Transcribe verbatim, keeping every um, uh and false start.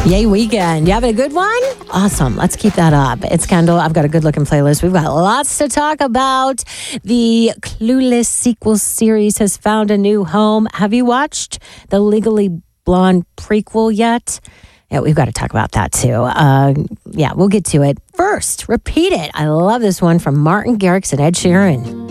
Yay weekend. You having a good one? Awesome. Let's keep that up. It's Kendall. I've got a good looking playlist. We've got lots to talk about. The Clueless sequel series has found a new home. Have you watched the Legally Blonde prequel yet? Yeah, we've got to talk about that too. Uh, yeah, we'll get to it. First, Repeat It. I love this one from Martin Garrix and Ed Sheeran.